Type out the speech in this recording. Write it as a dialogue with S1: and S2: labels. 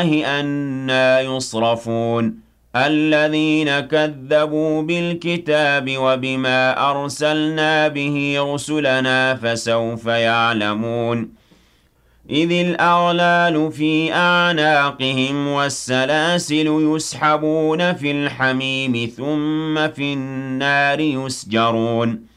S1: أَنَّىٰ يُصْرَفُونَ الَّذِينَ كَذَّبُوا بِالْكِتَابِ وَبِمَا أَرْسَلْنَا بِهِ رُسُلَنَا فَسَوْفَ يَعْلَمُونَ إِذِ الْأَغْلَالُ فِي أَعْنَاقِهِمْ وَالسَّلَاسِلُ يُسْحَبُونَ فِي الْحَمِيمِ ثُمَّ فِي النَّارِ يُسْجَرُونَ